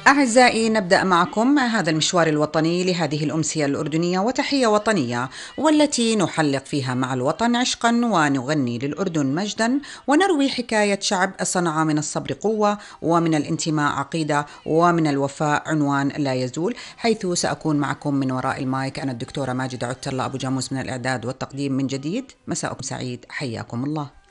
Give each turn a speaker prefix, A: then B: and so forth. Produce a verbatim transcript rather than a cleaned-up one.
A: أعزائي، نبدأ معكم هذا المشوار الوطني لهذه الأمسية الأردنية، وتحية وطنية والتي نحلق فيها مع الوطن عشقا ونغني للأردن مجدا، ونروي حكاية شعب صنع من الصبر قوة ومن الانتماء عقيدة ومن الوفاء عنوان لا يزول. حيث سأكون معكم من وراء المايك أنا الدكتورة ماجدة عتلة أبو جاموس من الإعداد والتقديم. من جديد مساءكم سعيد، حياكم الله.